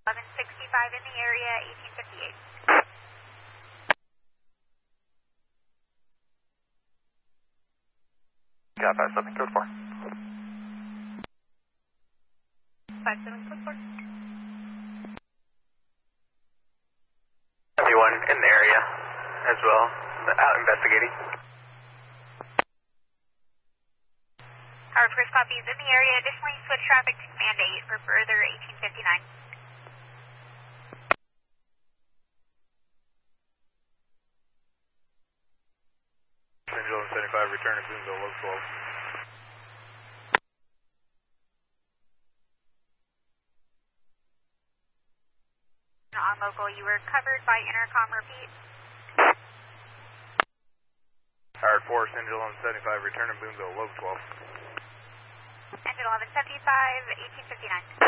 1165 in the area, 1858. Got 57, code 4. 57, code 4. Everyone in the area as well, out investigating. Our first copy is in the area. Additionally, switch traffic to Command 8 for further 1859. Angel 75, return to Boonville, low 12. On local, you were covered by intercom, repeat. Howard 4, Angel 75, return to Boonville, low 12. Engine 1175, 1859.